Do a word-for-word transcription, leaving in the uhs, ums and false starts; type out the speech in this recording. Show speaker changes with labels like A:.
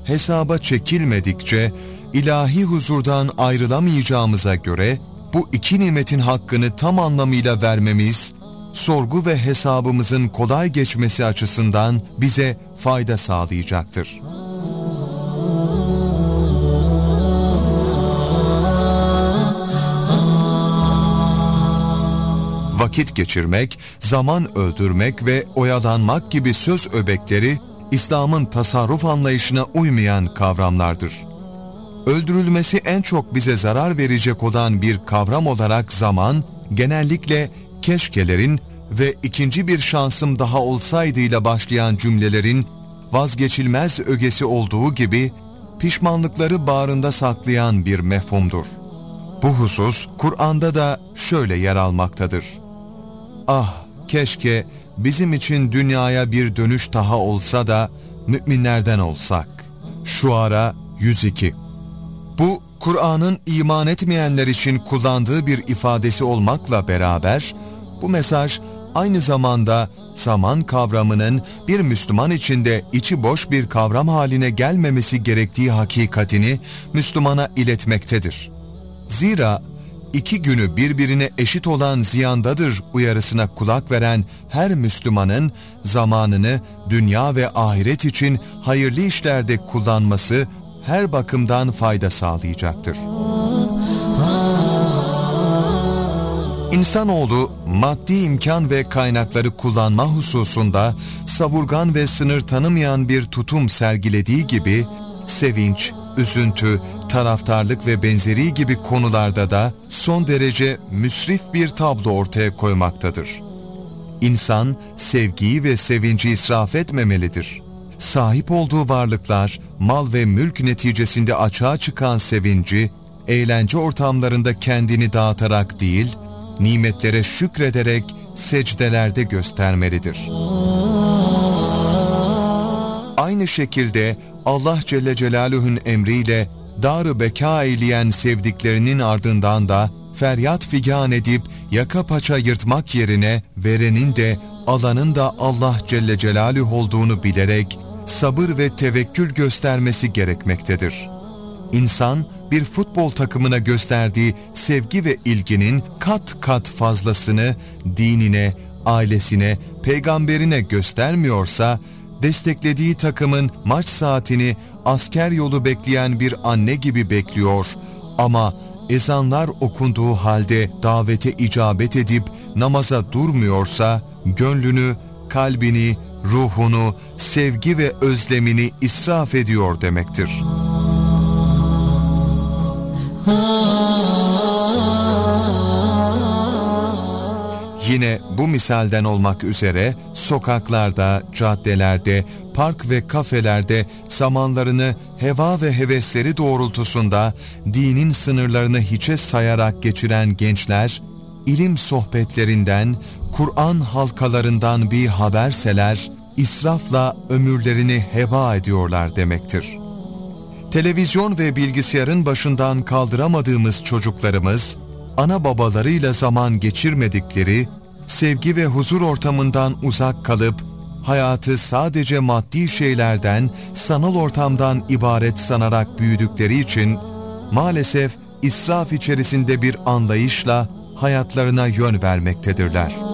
A: hesaba çekilmedikçe ilahi huzurdan ayrılamayacağımıza göre bu iki nimetin hakkını tam anlamıyla vermemiz, sorgu ve hesabımızın kolay geçmesi açısından bize fayda sağlayacaktır. Vakit geçirmek, zaman öldürmek ve oyalanmak gibi söz öbekleri İslam'ın tasarruf anlayışına uymayan kavramlardır. Öldürülmesi en çok bize zarar verecek olan bir kavram olarak zaman, genellikle keşkelerin ve ikinci bir şansım daha olsaydıyla başlayan cümlelerin vazgeçilmez ögesi olduğu gibi pişmanlıkları bağrında saklayan bir mefhumdur. Bu husus Kur'an'da da şöyle yer almaktadır. Ah, keşke bizim için dünyaya bir dönüş daha olsa da müminlerden olsak. Şuara yüz iki. Bu, Kur'an'ın iman etmeyenler için kullandığı bir ifadesi olmakla beraber, bu mesaj aynı zamanda zaman kavramının bir Müslüman için de içi boş bir kavram haline gelmemesi gerektiği hakikatini Müslümana iletmektedir. Zira iki günü birbirine eşit olan ziyandadır uyarısına kulak veren her Müslümanın zamanını dünya ve ahiret için hayırlı işlerde kullanması her bakımdan fayda sağlayacaktır. İnsanoğlu maddi imkan ve kaynakları kullanma hususunda savurgan ve sınır tanımayan bir tutum sergilediği gibi sevinç, üzüntü, taraftarlık ve benzeri gibi konularda da son derece müsrif bir tablo ortaya koymaktadır. İnsan sevgiyi ve sevinci israf etmemelidir. Sahip olduğu varlıklar, mal ve mülk neticesinde açığa çıkan sevinci, eğlence ortamlarında kendini dağıtarak değil, nimetlere şükrederek secdelerde göstermelidir. Aynı şekilde Allah Celle Celaluhu'nun emriyle dar-ı beka eyleyen sevdiklerinin ardından da feryat figan edip yaka paça yırtmak yerine verenin de alanın da Allah Celle Celaluhu olduğunu bilerek sabır ve tevekkül göstermesi gerekmektedir. İnsan bir futbol takımına gösterdiği sevgi ve ilginin kat kat fazlasını dinine, ailesine, peygamberine göstermiyorsa, desteklediği takımın maç saatini asker yolu bekleyen bir anne gibi bekliyor ama ezanlar okunduğu halde davete icabet edip namaza durmuyorsa, gönlünü, kalbini, ruhunu, sevgi ve özlemini israf ediyor demektir. Yine bu misalden olmak üzere sokaklarda, caddelerde, park ve kafelerde zamanlarını heva ve hevesleri doğrultusunda dinin sınırlarını hiçe sayarak geçiren gençler, ilim sohbetlerinden, Kur'an halkalarından bir haberseler, israfla ömürlerini heba ediyorlar demektir. Televizyon ve bilgisayarın başından kaldıramadığımız çocuklarımız, ana babalarıyla zaman geçirmedikleri, sevgi ve huzur ortamından uzak kalıp, hayatı sadece maddi şeylerden, sanal ortamdan ibaret sanarak büyüdükleri için, maalesef israf içerisinde bir anlayışla hayatlarına yön vermektedirler.